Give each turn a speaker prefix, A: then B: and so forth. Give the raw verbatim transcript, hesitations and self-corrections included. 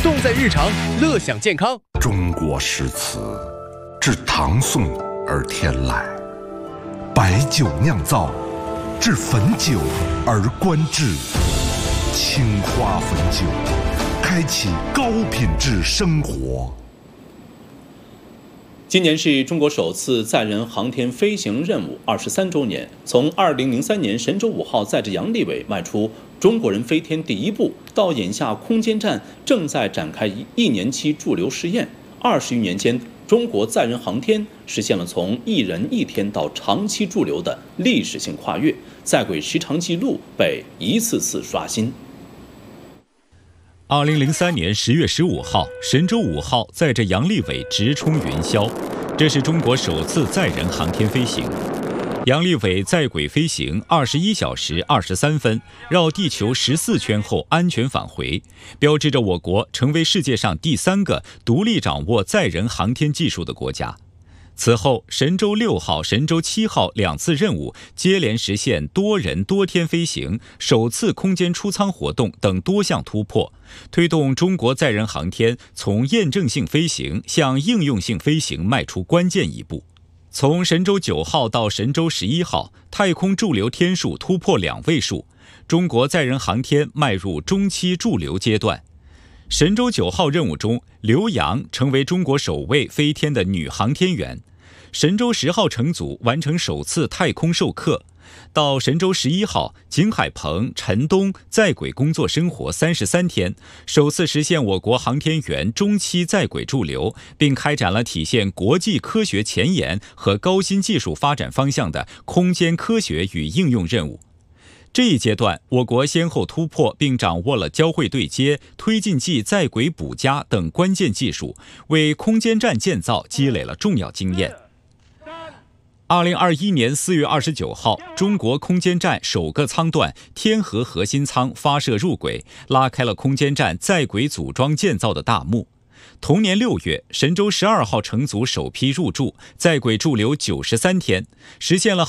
A: 重在日常，乐享健康。
B: 中国诗词，自唐宋而天来，白酒酿造，至汾酒而观致。青花汾酒，开启高品质生活。
C: 今年是中国首次载人航天飞行任务二十三周年。从二零零三年神舟五号载着杨利伟迈出中国人飞天第一步，到眼下空间站正在展开一年期驻留试验，二十余年间，中国载人航天实现了从一人一天到长期驻留的历史性跨越，在轨时长纪录被一次次刷新。
D: 二零零三年十月十五号，神舟五号载着杨利伟直冲云霄，这是中国首次载人航天飞行。杨利伟在轨飞行二十一小时二十三分，绕地球十四圈后安全返回，标志着我国成为世界上第三个独立掌握载人航天技术的国家。此后，神舟六号、神舟七号两次任务接连实现多人多天飞行、首次空间出舱活动等多项突破，推动中国载人航天从验证性飞行向应用性飞行迈出关键一步。从神舟九号到神舟十一号，太空驻留天数突破两位数，中国载人航天迈入中期驻留阶段。神舟九号任务中，刘洋成为中国首位飞天的女航天员。神舟十号乘组完成首次太空授课，到神舟十一号，景海鹏、陈冬在轨工作生活三十三天，首次实现我国航天员中期在轨驻留，并开展了体现国际科学前沿和高新技术发展方向的空间科学与应用任务。这一阶段，我国先后突破并掌握了交会对接、推进剂在轨补加等关键技术，为空间站建造积累了重要经验。二零二一年四月二十九号，中国空间站首个舱段天河核心舱发射入轨，拉开了空间站在轨组装建造的大幕。同年六月，神舟十二号乘组首批入驻，在轨驻留九十三天，实现了